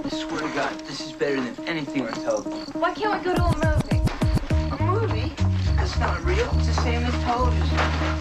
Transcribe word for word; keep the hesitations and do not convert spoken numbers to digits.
I swear to God, this is better than anything on television. Why can't we go to a movie? A movie? That's not real. It's the same as television.